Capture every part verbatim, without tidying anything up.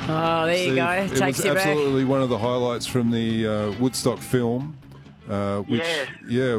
Oh, there you Steve, go. It Takes was you back. absolutely one of the highlights from the uh, Woodstock film. Uh, which, Yes. yeah.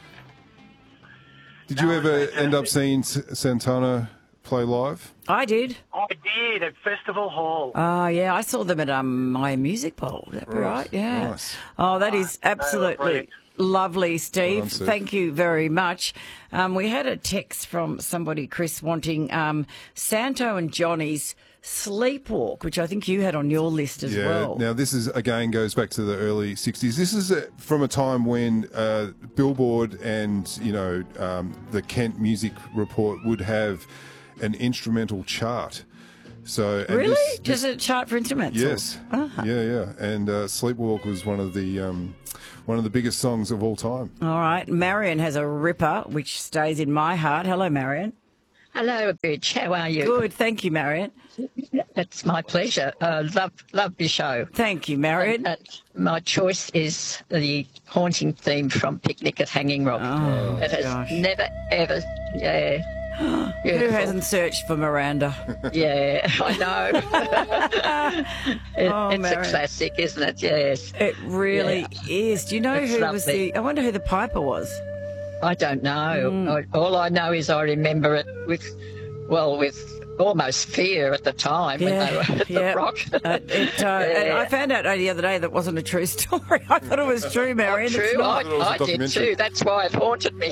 Did you That was ever fantastic. end up seeing S- Santana play live? I did. I did at Festival Hall. Oh, yeah, I saw them at um, my music bowl. Is that right? Right, Yeah. nice. Oh, that is absolutely brilliant. lovely, Steve. Well done, Steve. Thank you very much. Um, we had a text from somebody, Chris, wanting um, Santo and Johnny's Sleepwalk, which I think you had on your list as Yeah. well. Now, this is, again, goes back to the early sixties. This is uh from a time when uh, Billboard and, you know, um, the Kent Music Report would have an instrumental chart. So and Really? this- Does it chart for instruments? Yes. Ah. Yeah, yeah. And uh, Sleepwalk was one of the um, one of the biggest songs of all time. All right. Marion has a ripper, which stays in my heart. Hello, Marion. Hello, Bitch. How are you? Good. Thank you, Marion. It's my pleasure. Uh, love, love your show. Thank you, Marion. And my choice is the haunting theme from Picnic at Hanging Rock. Oh, it has gosh. never, ever, yeah. Who Beautiful. hasn't searched for Miranda? Yeah, I know. It- Oh, it's Marion. a classic, isn't it? Yes. It really is. Do you know It's who was lovely. the? I wonder who the piper was. I don't know. Mm. I, all I know is I remember it with, well, with almost fear at the time when they were at yeah. the Rock. Uh, it, uh, and I found out the other day that wasn't a true story. I thought it was true, Marion. True, It's I, not. It was a I did documentary. too. That's why it haunted me.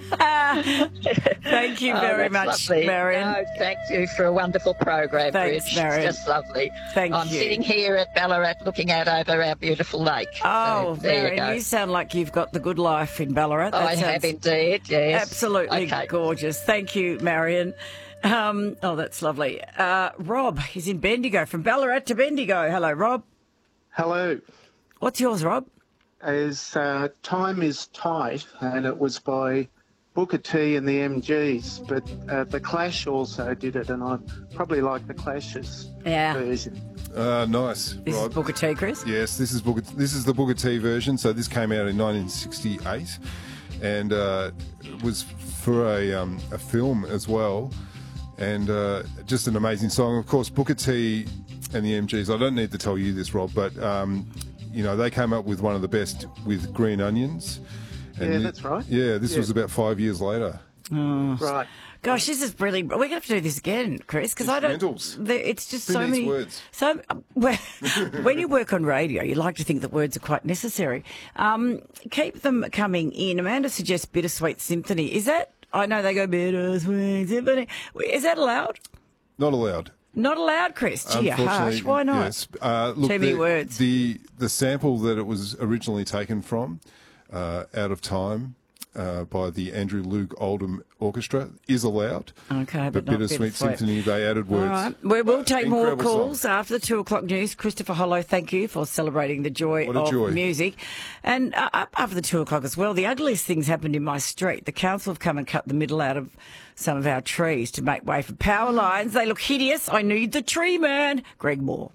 Thank you Oh, very that's much, lovely. Marion. No, thank you for a wonderful program, Thanks, Bridge. Marion. It's just lovely. Thank I'm you. sitting here at Ballarat looking out over our beautiful lake. Oh, so there Marion, you you, go. sound like you've got the good life in Ballarat. That I have sounds indeed, yes. absolutely Okay. gorgeous. Thank you, Marion. Um, oh, that's lovely. Uh, Rob is in Bendigo, from Ballarat to Bendigo. Hello, Rob. Hello. What's yours, Rob? As uh, Time is Tight, and it was by Booker T and the M Gs, but uh, The Clash also did it, and I probably like The Clash's Yeah. version. Uh, nice. This is Rod. Booker T, Chris. Yes, this is Booker, this is the Booker T version. So this came out in nineteen sixty-eight, and uh, it was for a um, a film as well, and uh, just an amazing song. Of course, Booker T and the M Gs. I don't need to tell you this, Rob, but um, you know they came up with one of the best with Green Onions. And Yeah, thi- that's right. Yeah, this Yeah. was about five years later. Right. Gosh, this is brilliant. We're going to have to do this again, Chris, because I don't. Instrumentals. there- It's just Who so needs many words? So well, when you work on radio, you like to think that words are quite necessary. Um, keep them coming in. Amanda suggests Bittersweet Symphony. Is that? I know they go Bittersweet Symphony. Is that allowed? Not allowed. Not allowed, Chris. Gee, Unfortunately, harsh. Why not? Yes. Uh, look, Too many the, words. The the sample that it was originally taken from, uh, Out of Time, uh, by the Andrew Luke Oldham Orchestra, is allowed. Okay, but not Bittersweet Bittersweet. Symphony, they added words. All right. We will take more Incredible calls song. after the two o'clock news. Christopher Hollow, thank you for celebrating the joy What a of joy. music. And uh, up after the two o'clock as well, the ugliest things happened in my street. The council have come and cut the middle out of some of our trees to make way for power lines. They look hideous. I need the tree man. Greg Moore.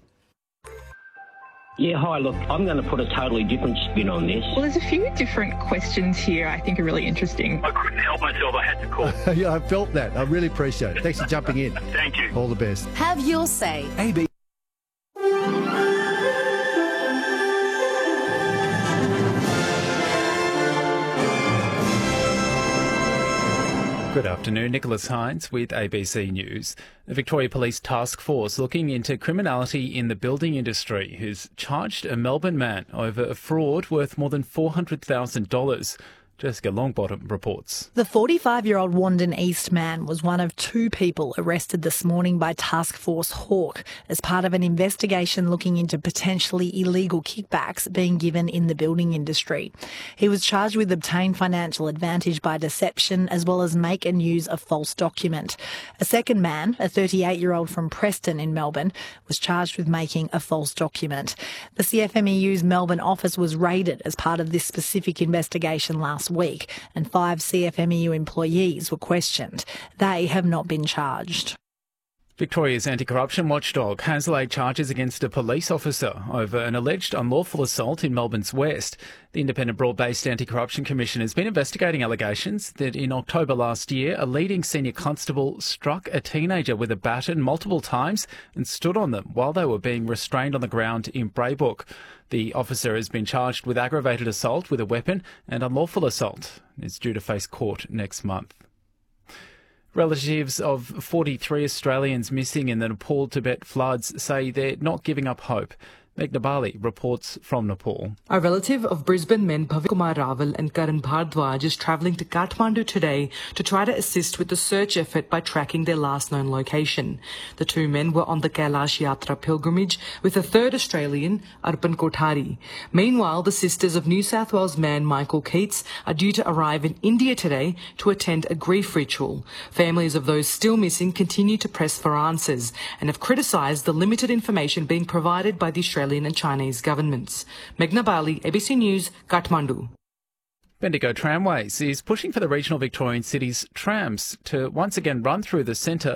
Yeah, hi, look, I'm going to put a totally different spin on this. Well, there's a few different questions here I think are really interesting. I couldn't help myself. I had to call. Yeah, I felt that. I really appreciate it. Thanks for jumping in. Thank you. All the best. Have your say. A B. Good afternoon, Nicholas Hines with A B C News. The Victoria Police Task Force looking into criminality in the building industry has charged a Melbourne man over a fraud worth more than four hundred thousand dollars. Jessica Longbottom reports. The forty-five-year-old Wandon East man was one of two people arrested this morning by Task Force Hawk as part of an investigation looking into potentially illegal kickbacks being given in the building industry. He was charged with obtain financial advantage by deception as well as make and use a false document. A second man, a thirty-eight-year-old from Preston in Melbourne, was charged with making a false document. The C F M E U's Melbourne office was raided as part of this specific investigation last week, and five C F M E U employees were questioned. They have not been charged. Victoria's anti-corruption watchdog has laid charges against a police officer over an alleged unlawful assault in Melbourne's West. The independent broad-based anti-corruption commission has been investigating allegations that in October last year, a leading senior constable struck a teenager with a baton multiple times and stood on them while they were being restrained on the ground in Braybrook. The officer has been charged with aggravated assault with a weapon and unlawful assault and is due to face court next month. Relatives of forty-three Australians missing in the Nepal-Tibet floods say they're not giving up hope. Meghna Bali reports from Nepal. A relative of Brisbane men Bhavik Kumar Raval and Karan Bhardwaj is travelling to Kathmandu today to try to assist with the search effort by tracking their last known location. The two men were on the Kailash Yatra pilgrimage with a third Australian, Arpan Kothari. Meanwhile, the sisters of New South Wales man Michael Keats are due to arrive in India today to attend a grief ritual. Families of those still missing continue to press for answers and have criticised the limited information being provided by the Australian and Chinese governments. Meghna Bali, A B C News, Kathmandu. Bendigo Tramways is pushing for the regional Victorian cities' trams to once again run through the centre